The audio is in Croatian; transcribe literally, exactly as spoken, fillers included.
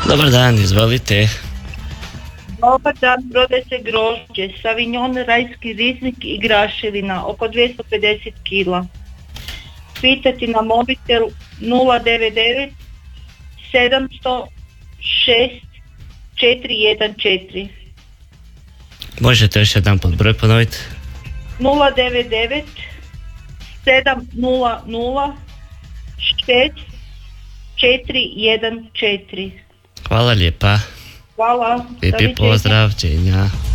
Dobar dan, izvolite. Dobar dan, prodaje se grožđe, Savignon, rajski riznik i graševina, oko dvjesto pedeset kila. Pitati na mobitel nula devet devet sedamsto šest četiri jedan četiri. Možete još jedan pod broj ponoviti? nula devet devet sedam nula nula šest četiri jedan četiri. Hvala lijepa. Hvala. Lijepi pozdrav, čenja.